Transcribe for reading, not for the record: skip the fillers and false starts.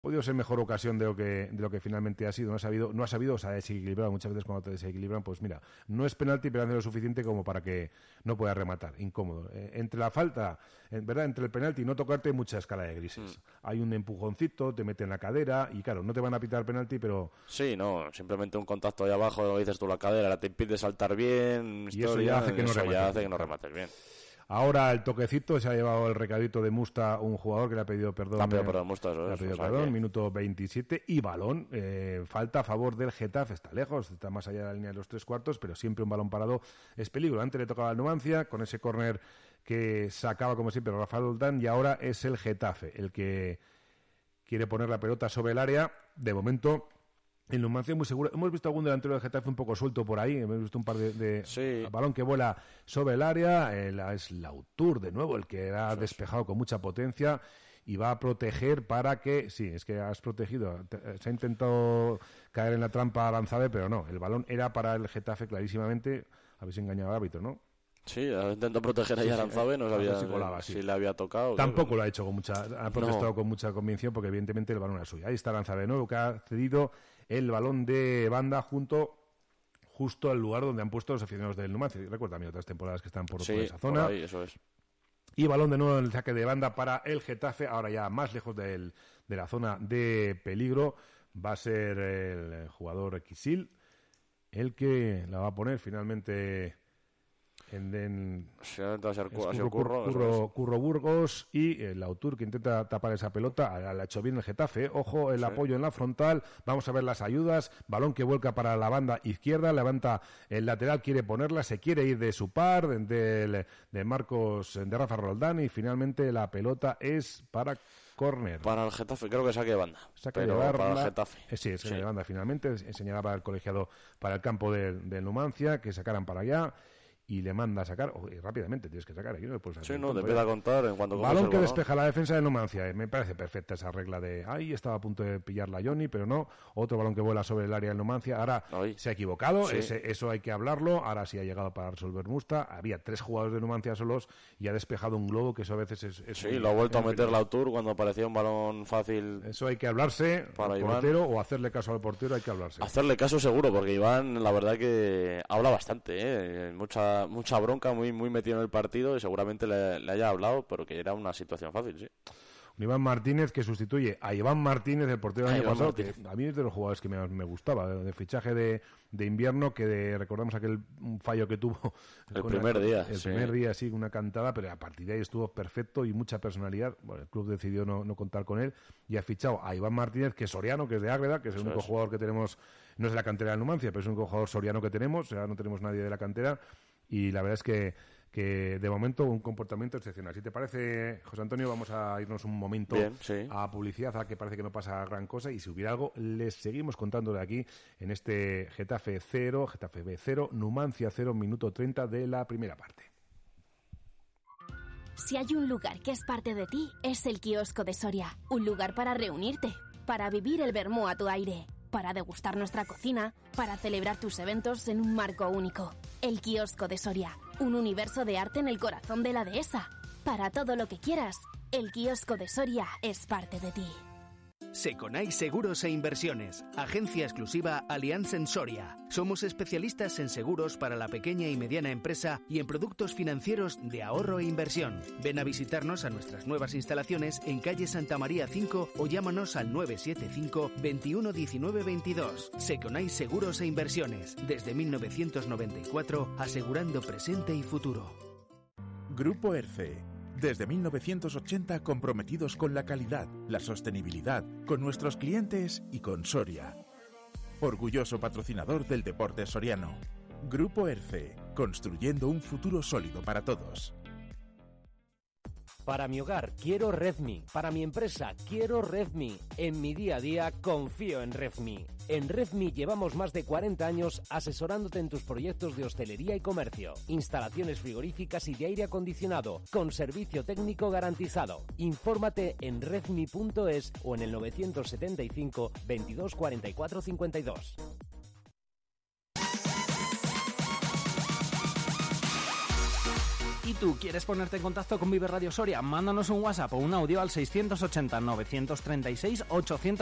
podido ser mejor ocasión de lo que finalmente ha sido. No ha sabido, o sea, desequilibrado. Muchas veces cuando te desequilibran, pues mira, no es penalti, pero hace lo suficiente como para que no pueda rematar. Incómodo. Entre la falta, ¿verdad? Entre el penalti y no tocarte hay mucha escala de grises. Hay un empujoncito, te meten la cadera y claro, no te van a pitar penalti, pero... Sí, no, simplemente un contacto ahí abajo, lo dices tú, la cadera, te impide saltar bien, y eso ya hace que no remates bien. Ahora el toquecito, se ha llevado el recadito de Musta, un jugador que le ha pedido perdón. Musta, eso le ha pedido perdón, minuto 27, y balón. Falta a favor del Getafe, está lejos, está más allá de la línea de los 3/4, pero siempre un balón parado es peligro. Antes le tocaba al Numancia, con ese córner que sacaba como siempre Rafael Oldán, y ahora es el Getafe el que quiere poner la pelota sobre el área. De momento... El Numancia muy seguro. Hemos visto algún delantero del Getafe un poco suelto por ahí. Hemos visto un par de sí. balón que vuela sobre el área. Es Lautur de nuevo el que ha despejado con mucha potencia y va a proteger para que... Sí, es que has protegido. Se ha intentado caer en la trampa Aranzabe, pero no. El balón era para el Getafe clarísimamente. Habéis engañado al árbitro, ¿no? Sí, intentó proteger a Aranzabe, no sabía si le había tocado. Tampoco lo ha hecho ha protestado con mucha convicción porque evidentemente el balón era suyo. Ahí está Aranzabe de nuevo, que ha cedido el balón de banda justo al lugar donde han puesto los aficionados del Numancia. Recuerda también otras temporadas que están por esa zona. Por ahí, eso es. Y balón de nuevo en el saque de banda para el Getafe, ahora ya más lejos de la zona de peligro. Va a ser el jugador Kisil el que la va a poner finalmente... Curro Burgos y el Lautur que intenta tapar esa pelota. La ha hecho bien el Getafe. Ojo, el apoyo en la frontal. Vamos a ver las ayudas. Balón que vuelca para la banda izquierda. Levanta el lateral, quiere ponerla. Se quiere ir de su par, de Rafa Roldán. Y finalmente la pelota es para córner. Para el Getafe, creo que saque de banda. Para el Getafe. Sí, saque de banda finalmente. Señalaba el colegiado para el campo del Numancia que sacaran para allá. Y le manda a sacar, rápidamente tienes que sacar aquí, ¿no? Pues sí, no, te empieza a contar en cuanto balón que despeja la defensa de Numancia. Me parece perfecta esa regla de ahí estaba a punto de pillarla Johnny, pero no. Otro balón que vuela sobre el área del Numancia. Ahora se ha equivocado, sí. Eso hay que hablarlo. Ahora sí ha llegado para resolver Musta. Había 3 jugadores de Numancia solos y ha despejado un globo, que eso a veces es sí, lo ha vuelto a meter Lautur cuando parecía un balón fácil. Eso hay que hablarse para el portero, o hacerle caso al portero, hay que hablarse. Hacerle caso seguro, porque Iván, la verdad que habla bastante, mucha bronca, muy metido en el partido, y seguramente le haya hablado, pero que era una situación fácil, sí. Iván Martínez que sustituye a Iván Martínez, el portero del año pasado, que a mí es de los jugadores que me gustaba, de fichaje de invierno, que recordamos aquel fallo que tuvo el primer día, una cantada, pero a partir de ahí estuvo perfecto y mucha personalidad. Bueno, el club decidió no contar con él y ha fichado a Iván Martínez, que es soriano, que es de Ágreda, que es el único jugador que tenemos, no es de la cantera del Numancia, pero es el único jugador soriano que tenemos, o sea, no tenemos nadie de la cantera, y la verdad es que de momento un comportamiento excepcional. Si te parece, José Antonio, vamos a irnos un momento a publicidad, a que parece que no pasa gran cosa, y si hubiera algo, les seguimos contando de aquí en este Getafe 0, Getafe B 0, Numancia 0, minuto 30 de la primera parte. Si hay un lugar que es parte de ti, es el kiosco de Soria. Un lugar para reunirte, para vivir el vermú a tu aire, para degustar nuestra cocina, para celebrar tus eventos en un marco único. El kiosco de Soria, un universo de arte en el corazón de la dehesa. Para todo lo que quieras, el kiosco de Soria es parte de ti. Seconai Seguros e Inversiones, agencia exclusiva Allianz en Soria. Somos especialistas en seguros para la pequeña y mediana empresa y en productos financieros de ahorro e inversión. Ven a visitarnos a nuestras nuevas instalaciones en calle Santa María 5 o llámanos al 975 21 19 22. Seconai Seguros e Inversiones, desde 1994, asegurando presente y futuro. Grupo ERCE. Desde 1980 comprometidos con la calidad, la sostenibilidad, con nuestros clientes y con Soria. Orgulloso patrocinador del deporte soriano. Grupo ERCE, construyendo un futuro sólido para todos. Para mi hogar quiero Redmi, para mi empresa quiero Redmi, en mi día a día confío en Redmi. En Redmi llevamos más de 40 años asesorándote en tus proyectos de hostelería y comercio, instalaciones frigoríficas y de aire acondicionado, con servicio técnico garantizado. Infórmate en redmi.es o en el 975 22 44 52. ¿Y tú quieres ponerte en contacto con Vive Radio Soria? Mándanos un WhatsApp o un audio al 680 936 800.